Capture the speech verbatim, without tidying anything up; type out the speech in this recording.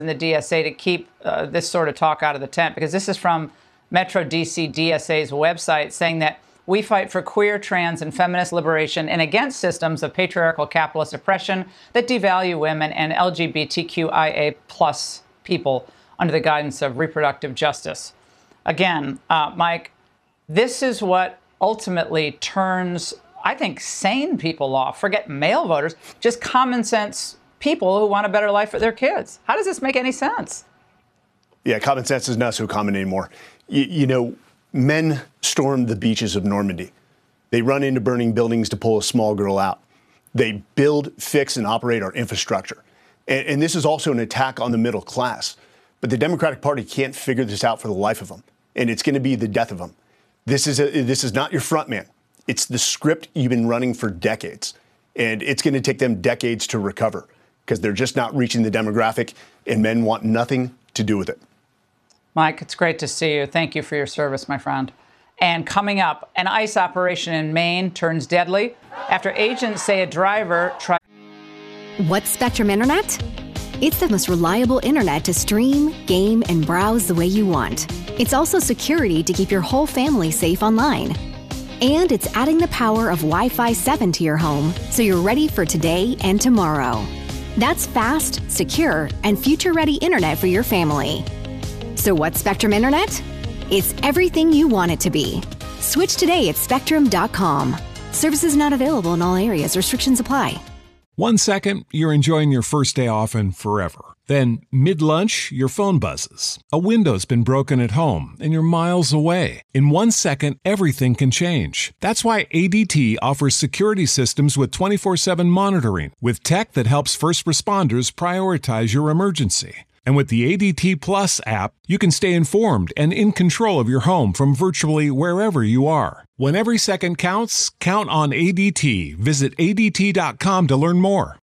in the D S A to keep uh, this sort of talk out of the tent, because this is from Metro D C D S A's website saying that we fight for queer, trans, and feminist liberation and against systems of patriarchal capitalist oppression that devalue women and L G B T Q I A plus people under the guidance of reproductive justice. Again, uh, Mike, this is what ultimately turns, I think, sane people off. Forget male voters, just common sense people who want a better life for their kids. How does this make any sense? Yeah, common sense is not so common anymore. You, you know, men stormed the beaches of Normandy. They run into burning buildings to pull a small girl out. They build, fix, and operate our infrastructure. And, and this is also an attack on the middle class. But the Democratic Party can't figure this out for the life of them. And it's going to be the death of them. This is, a, this is not your front man. It's the script you've been running for decades. And it's going to take them decades to recover, because they're just not reaching the demographic, and men want nothing to do with it. Mike, it's great to see you. Thank you for your service, my friend. And coming up, an ICE operation in Maine turns deadly after agents say a driver tried. What's Spectrum Internet? It's the most reliable internet to stream, game, and browse the way you want. It's also security to keep your whole family safe online. And it's adding the power of Wi-Fi seven to your home, so you're ready for today and tomorrow. That's fast, secure, and future-ready internet for your family. So what's Spectrum Internet? It's everything you want it to be. Switch today at spectrum dot com. Services not available in all areas. Restrictions apply. One second, you're enjoying your first day off and forever. Then, mid-lunch, your phone buzzes. A window's been broken at home, and you're miles away. In one second, everything can change. That's why A D T offers security systems with twenty-four seven monitoring, with tech that helps first responders prioritize your emergency. And with the A D T Plus app, you can stay informed and in control of your home from virtually wherever you are. When every second counts, count on A D T. Visit A D T dot com to learn more.